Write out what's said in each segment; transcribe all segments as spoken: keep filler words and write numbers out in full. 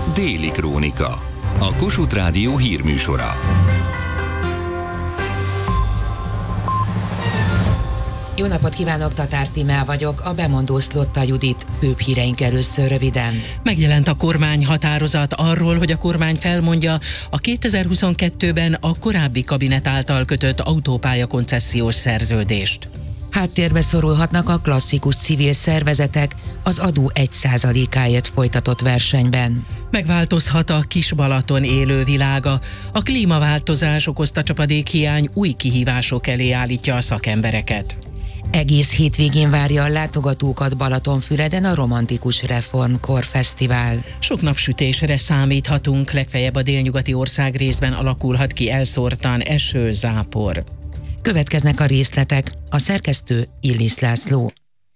Déli Krónika, a Kossuth Rádió hírműsora. Jó napot kívánok, Tatár Tímea vagyok, a bemondó Szlotta Judit. Főbb híreink először röviden. Megjelent a kormány határozat arról, hogy a kormány felmondja a kétezer-huszonkettőben a korábbi kabinet által kötött autópálya koncesziós szerződést. Háttérbe szorulhatnak a klasszikus civil szervezetek az adó egy százalékáért folytatott versenyben. Megváltozhat a Kis-Balaton élő világa. A klímaváltozás okozta csapadékhiány új kihívások elé állítja a szakembereket. Egész hétvégén várja a látogatókat Balatonfüreden a Romantikus Reformkor Fesztivál. Sok napsütésre számíthatunk, legfeljebb a délnyugati országrészben alakulhat ki elszórtan eső, zápor. Következnek a részletek, a szerkesztő Illis László.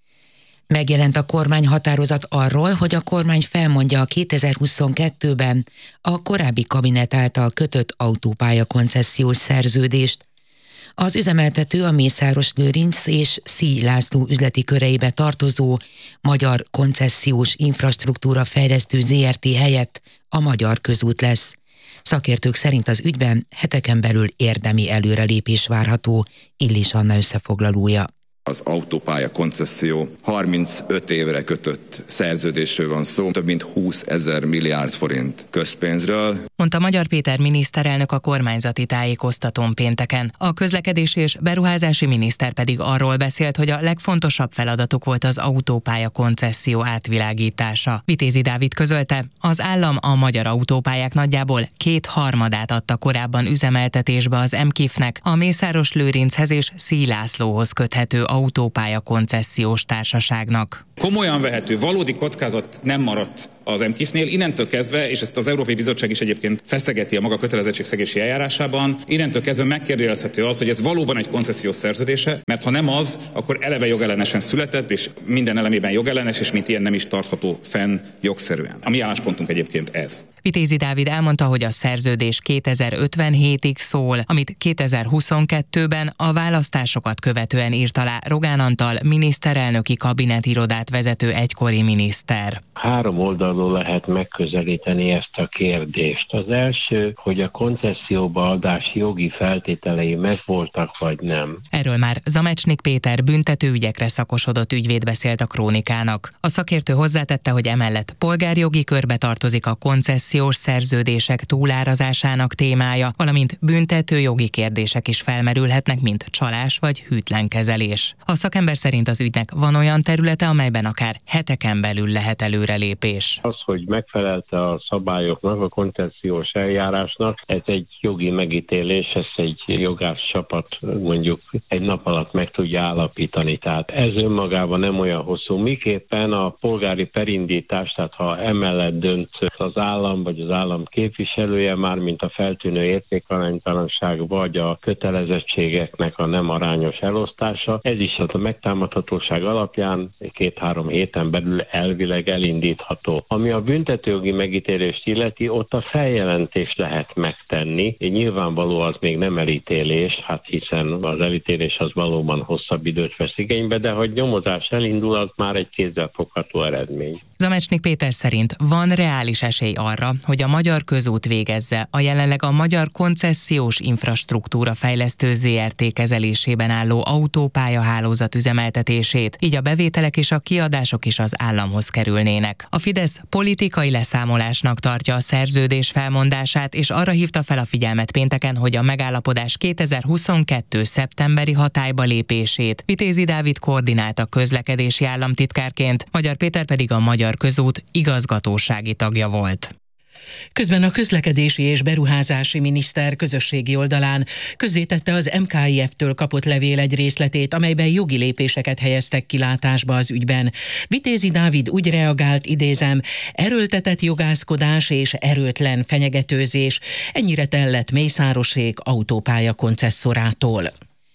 Megjelent a kormány határozat arról, hogy a kormány felmondja a kétezer-huszonkettőben a korábbi kabinet által kötött autópálya koncesziós szerződést. Az üzemeltető a Mészáros Lőrinc és Szí László üzleti köreibe tartozó Magyar Koncesziós Infrastruktúra Fejlesztő zé er té helyett a Magyar Közút lesz. Szakértők szerint az ügyben heteken belül érdemi előrelépés várható. Illis Anna összefoglalója. Az autópálya koncesszió harmincöt évre kötött szerződésről van szó, több mint húszezer milliárd forint közpénzről. Mondta Magyar Péter miniszterelnök a kormányzati tájékoztatón pénteken. A közlekedési és beruházási miniszter pedig arról beszélt, hogy a legfontosabb feladatuk volt az autópálya koncesszió átvilágítása. Vitézi Dávid közölte, az állam a magyar autópályák nagyjából két harmadát adta korábban üzemeltetésbe az em kifnek, a Mészáros Lőrinchez és Szí Lászlóhoz köthető autópálya koncesziós társaságnak. Komolyan vehető, valódi kockázat nem maradt az em kifnél, innentől kezdve, és ezt az Európai Bizottság is egyébként feszegeti a maga kötelezettségszegési eljárásában, innentől kezdve megkérdőjelezhető az, hogy ez valóban egy koncesziós szerződése, mert ha nem az, akkor eleve jogellenesen született, és minden elemében jogellenes, és mint ilyen nem is tartható fenn jogszerűen. A mi álláspontunk egyébként ez. Vitézi Dávid elmondta, hogy a szerződés kétezer-ötvenhétig szól, amit kétezer-huszonkettőben a választásokat követően írt alá Rogán Antal miniszterelnöki kabinetirodát vezető egykori miniszter. Három oldalról lehet megközelíteni ezt a kérdést. Az első, hogy a koncesszióba adás jogi feltételei megvoltak vagy nem. Erről már Zamecsnik Péter büntetőügyekre szakosodott ügyvéd beszélt a Krónikának. A szakértő hozzátette, hogy emellett polgárjogi körbe tartozik a koncesziós szerződések túlárazásának témája, valamint büntetőjogi kérdések is felmerülhetnek, mint csalás vagy hűtlen kezelés. A szakember szerint az ügynek van olyan területe, amelyben akár heteken belül lehet előrelépés. Az, hogy megfelelte a szabályoknak, a koncesziós eljárásnak, ez egy jogi megítélés, ezt egy jogász csapat mondjuk egy nap alatt meg tudja állapítani. Tehát ez önmagában nem olyan hosszú. Miképpen a polgári perindítás, tehát ha emellett dönt az állam vagy az állam képviselője, már mint a feltűnő értékaránytalanság vagy a kötelezettségeknek a nem arányos elosztása, ez is a megtámadhatóság alapján két-három héten belül elvileg elindítható. Ami a büntetőjogi megítélést illeti, ott a feljelentést lehet megtenni. Nyilvánvaló az még nem elítélés, hát hiszen az elítélés az valóban hosszabb időt vesz igénybe, de hogy nyomozás elindul, az már egy kézzelfogható eredmény. Zamecsnik Péter szerint van reális esély arra, hogy a Magyar Közút végezze a jelenleg a Magyar Koncesziós Infrastruktúra Fejlesztő zé er té kezelésében álló autópályahálózat üzemeltetését, így a bevételek és a kiadások is az államhoz kerülnének. A Fidesz politikai leszámolásnak tartja a szerződés felmondását, és arra hívta fel a figyelmet pénteken, hogy a megállapodás kétezer-huszonkettő szeptemberi hatályba lépését Vitézi Dávid koordinálta közlekedési államtitkárként, Magyar Péter pedig a Magyar Közút igazgatósági tagja volt. Közben a közlekedési és beruházási miniszter közösségi oldalán közzétette az em ká i ef-től kapott levél egy részletét, amelyben jogi lépéseket helyeztek kilátásba az ügyben. Vitézi Dávid úgy reagált, idézem, erőltetett jogászkodás és erőtlen fenyegetőzés, ennyire tellett Mészárosék autópálya koncesszorától.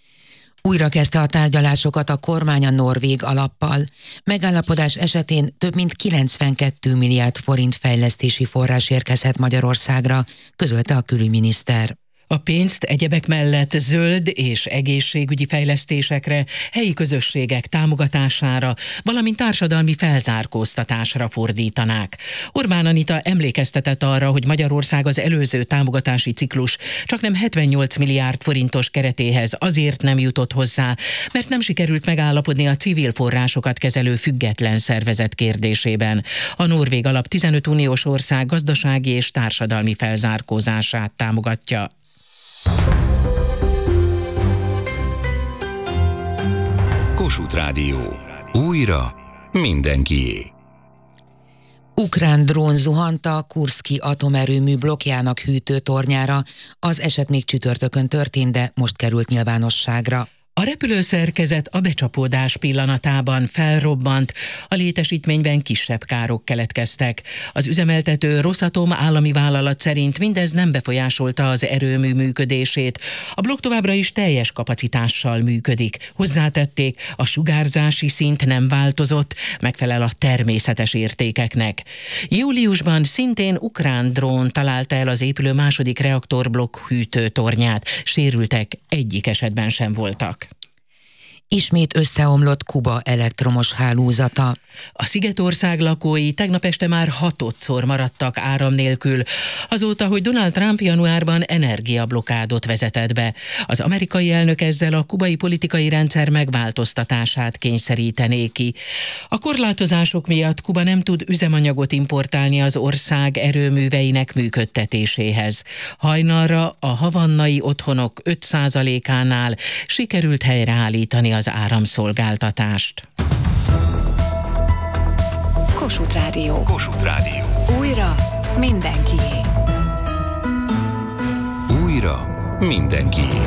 Újra kezdte a tárgyalásokat a kormány a norvég alappal. Megállapodás esetén több mint kilencvenkét milliárd forint fejlesztési forrás érkezhet Magyarországra, közölte a külügyminiszter. A pénzt egyebek mellett zöld és egészségügyi fejlesztésekre, helyi közösségek támogatására, valamint társadalmi felzárkóztatásra fordítanák. Orbán Anita emlékeztetett arra, hogy Magyarország az előző támogatási ciklus csaknem hetvennyolc milliárd forintos keretéhez azért nem jutott hozzá, mert nem sikerült megállapodni a civil forrásokat kezelő független szervezet kérdésében. A norvég alap tizenöt uniós ország gazdasági és társadalmi felzárkózását támogatja. Kossuth Rádió. Újra mindenkié. Ukrán drón zuhant a Kurszki atomerőmű blokkjának hűtőtornyára. Az eset még csütörtökön történt, de most került nyilvánosságra. A repülőszerkezet a becsapódás pillanatában felrobbant, a létesítményben kisebb károk keletkeztek. Az üzemeltető Rosatom állami vállalat szerint mindez nem befolyásolta az erőmű működését. A blokk továbbra is teljes kapacitással működik. Hozzátették, a sugárzási szint nem változott, megfelel a természetes értékeknek. Júliusban szintén ukrán drón találta el az épülő második reaktorblokk hűtőtornyát. Sérültek egyik esetben sem voltak. Ismét összeomlott Kuba elektromos hálózata. A szigetország lakói tegnap este már hatodszor maradtak áram nélkül, azóta, hogy Donald Trump januárban energiablokádot vezetett be. Az amerikai elnök ezzel a kubai politikai rendszer megváltoztatását kényszerítené ki. A korlátozások miatt Kuba nem tud üzemanyagot importálni az ország erőműveinek működtetéséhez. Hajnalra a havannai otthonok öt százalékánál sikerült helyreállítani az áramszolgáltatást. Kossuth Rádió. Kossuth Rádió. Újra mindenkié. Újra mindenkié.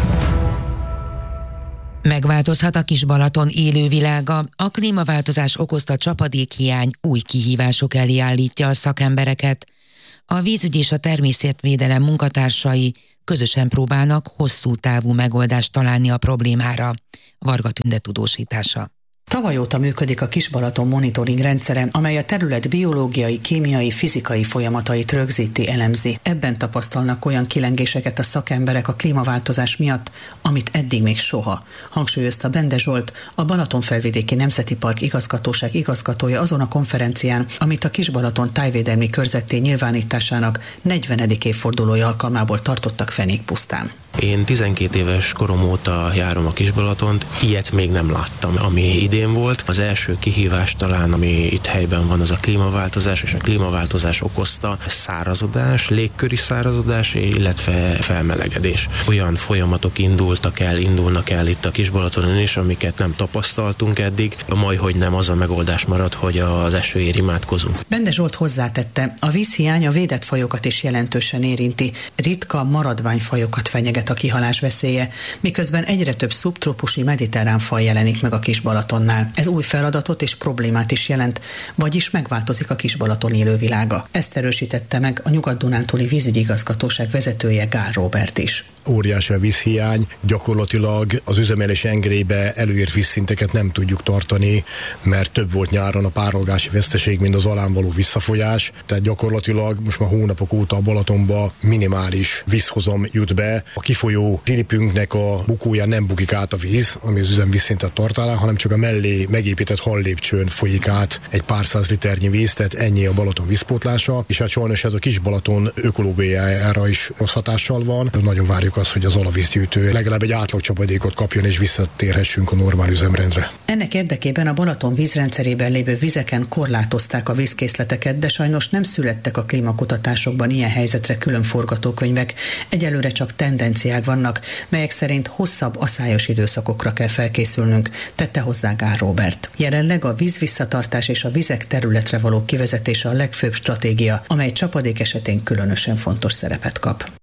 Megváltozhat a Kis-Balaton élővilága, a klímaváltozás okozta csapadékhiány új kihívások elé állítja a szakembereket. A vízügy és a természetvédelem munkatársai közösen próbálnak hosszú távú megoldást találni a problémára. Varga Tünde tudósítása. Tavaly óta működik a Kis-Balaton monitoring rendszere, amely a terület biológiai, kémiai, fizikai folyamatait rögzíti, elemzi. Ebben tapasztalnak olyan kilengéseket a szakemberek a klímaváltozás miatt, amit eddig még soha. Hangsúlyozta Bende Zsolt, a Balatonfelvidéki Nemzeti Park igazgatóság igazgatója azon a konferencián, amit a Kis-Balaton tájvédelmi körzetté nyilvánításának negyvenedik évfordulója alkalmából tartottak Fenékpusztán. Én tizenkét éves korom óta járom a Kis-Balatont, ilyet még nem láttam, ami idén volt. Az első kihívás talán, ami itt helyben van, az a klímaváltozás, és a klímaváltozás okozta szárazodás, légköri szárazodás, illetve felmelegedés. Olyan folyamatok indultak el, indulnak el itt a Kis-Balatonon is, amiket nem tapasztaltunk eddig. Majd, hogy nem az a megoldás marad, hogy az esőért imádkozunk. Bende Zsolt hozzátette, a vízhiány a védett fajokat is jelentősen érinti. Ritka maradványfajokat fenyeget a kihalás veszélye, miközben egyre több szubtrópusi mediterrán faj jelenik meg a Kis-Balatonnál. Ez új feladatot és problémát is jelent, vagyis megváltozik a Kis-Balaton élővilága. Ezt erősítette meg a Nyugat-Dunántúli vízügyi igazgatóság vezetője Gál Róbert is. Óriási a vízhiány, gyakorlatilag az üzemelési engedélybe előírt vízszinteket nem tudjuk tartani, mert több volt nyáron a párolgási veszteség, mint az alán való visszafolyás, tehát gyakorlatilag most már hónapok óta a Balatonba minimális vízhozam jut be. A kifolyó zsilipünknek a bukóján nem bukik át a víz, ami az üzem vízszintet tart alá, hanem csak a mellé megépített hallépcsőn folyik át egy pár száz liternyi víz, tehát ennyi a Balaton vízpótlása, és hát sajnos ez a Kis-Balaton ökológiájára is rossz hatással van. Nagyon várjuk az, hogy az alavízgyűjtő legalább egy átlagcsapadékot kapjon, és visszatérhessünk a normál üzemrendre. Ennek érdekében a Balaton vízrendszerében lévő vizeken korlátozták a vízkészleteket, de sajnos nem születtek a klímakutatásokban ilyen helyzetre külön forgatókönyvek. Egyelőre csak tendenciák vannak, melyek szerint hosszabb aszályos időszakokra kell felkészülnünk, tette hozzá Gál Róbert. Jelenleg a vízvisszatartás és a vizek területre való kivezetése a legfőbb stratégia, amely csapadék esetén különösen fontos szerepet kap.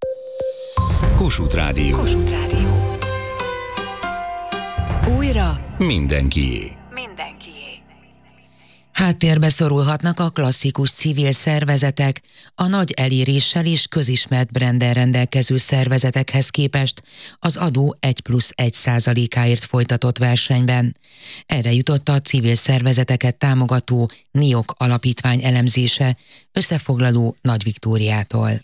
Kossuth Rádió. Kossuth Rádió. Újra mindenkié. mindenkié. Háttérbe szorulhatnak a klasszikus civil szervezetek a nagy eléréssel és közismert brandel rendelkező szervezetekhez képest az adó egy plusz egy százalékáért folytatott versenyben. Erre jutott a civil szervezeteket támogató NIOK alapítvány elemzése, összefoglaló Nagy Viktóriától.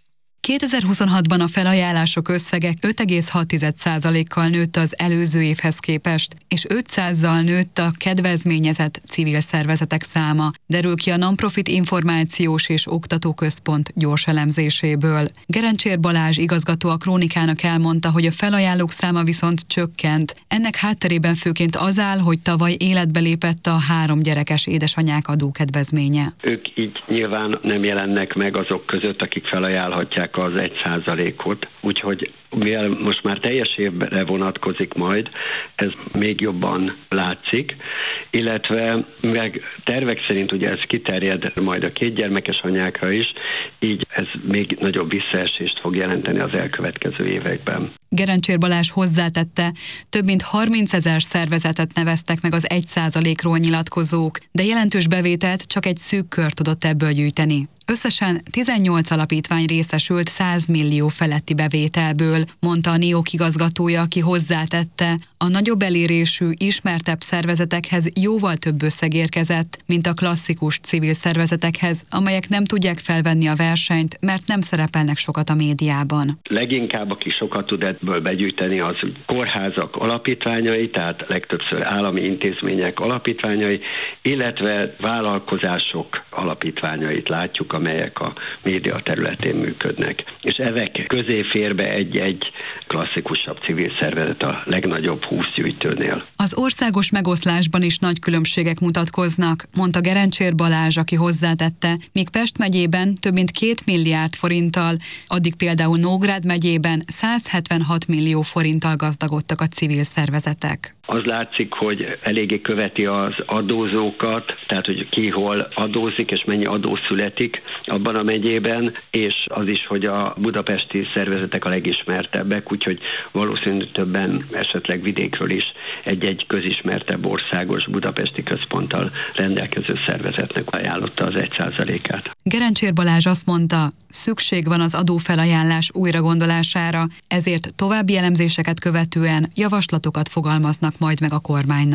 kétezer-huszonhatban a felajánlások összege öt egész hat százalékkal nőtt az előző évhez képest, és ötszázzal nőtt a kedvezményezett civil szervezetek száma, derül ki a Nonprofit Információs és Oktatóközpont gyors elemzéséből. Gerencsér Balázs igazgató a Krónikának elmondta, hogy a felajánlók száma viszont csökkent. Ennek hátterében főként az áll, hogy tavaly életbe lépett a három gyerekes édesanyák adókedvezménye. Ők így nyilván nem jelennek meg azok között, akik felajánlhatják az egy százalékot, úgyhogy mivel most már teljes évre vonatkozik majd, ez még jobban látszik, illetve meg tervek szerint ugye ez kiterjed majd a kétgyermekes anyákra is, így ez még nagyobb visszaesést fog jelenteni az elkövetkező években. Gerencsér Balázs hozzátette, több mint harmincezer szervezetet neveztek meg az egy százalékról nyilatkozók, de jelentős bevételt csak egy szűk kör tudott ebből gyűjteni. Összesen tizennyolc alapítvány részesült száz millió feletti bevételből, mondta a NIOK igazgatója, aki hozzátette, a nagyobb elérésű, ismertebb szervezetekhez jóval több összeg érkezett, mint a klasszikus civil szervezetekhez, amelyek nem tudják felvenni a versenyt, mert nem szerepelnek sokat a médiában. Leginkább, aki sokat tud ebből begyűjteni, az kórházak alapítványai, tehát legtöbbször állami intézmények alapítványai, illetve vállalkozások alapítványait látjuk, amelyek a média területén működnek. És ezek közé fér be egy-egy klasszikusabb civil szervezet a legnagyobb húsz gyűjtőnél. Az országos megoszlásban is nagy különbségek mutatkoznak, mondta Gerencsér Balázs, aki hozzátette, míg Pest megyében több mint két milliárd forinttal, addig például Nógrád megyében száz hetvenhat millió forinttal gazdagodtak a civil szervezetek. Az látszik, hogy eléggé követi az adózókat, tehát hogy ki hol adózik és mennyi adó születik abban a megyében, és az is, hogy a budapesti szervezetek a legismertebbek, úgyhogy valószínűleg többen esetleg vidékről is egy-egy közismertebb országos budapesti központtal rendelkező szervezetnek ajánlotta az egy százalékát. Gerencsér Balázs azt mondta, szükség van az adófelajánlás újragondolására, ezért további elemzéseket követően javaslatokat fogalmaznak majd meg a kormánynak.